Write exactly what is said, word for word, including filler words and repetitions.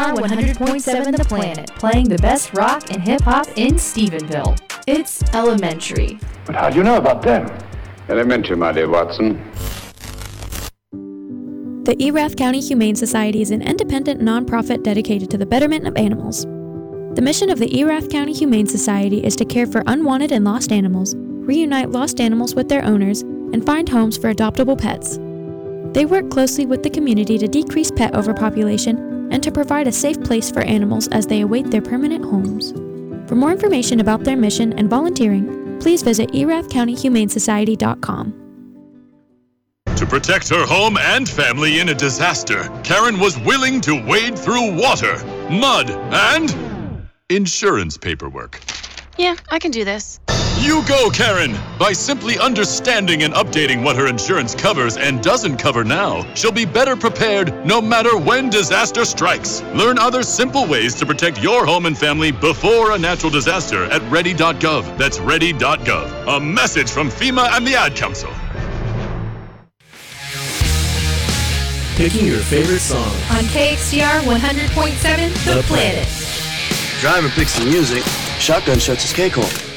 R one hundred point seven The Planet, playing the best rock and hip-hop in Stephenville. It's Elementary. But how do you know about them? Elementary, my dear Watson. The Erath County Humane Society is an independent nonprofit dedicated to the betterment of animals. The mission of the Erath County Humane Society is to care for unwanted and lost animals, reunite lost animals with their owners, and find homes for adoptable pets. They work closely with the community to decrease pet overpopulation and to provide a safe place for animals as they await their permanent homes. For more information about their mission and volunteering, please visit erath county humane society dot com. To protect her home and family in a disaster, Karen was willing to wade through water, mud, and insurance paperwork. Yeah, I can do this. You go, Karen! By simply understanding and updating what her insurance covers and doesn't cover now, she'll be better prepared no matter when disaster strikes. Learn other simple ways to protect your home and family before a natural disaster at ready dot gov. That's ready dot gov. A message from FEMA and the Ad Council. Picking your favorite song On K X T R one hundred point seven The, The Planet. Planet. Driver picks the music, shotgun shuts his cake hole.